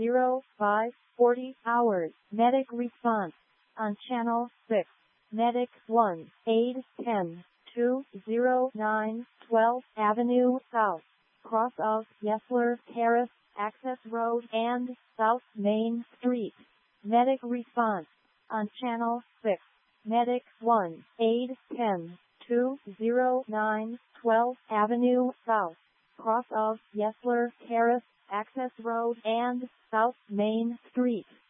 0540 hours. Medic response on Channel 6. Medic 1, 810 209 12th Avenue South, cross of Yesler Terrace, Access Road and South Main Street. Medic response on Channel 6. Medic 1, 810 209 12th Avenue South, cross of Yesler Terrace, Access Road and South Main Street.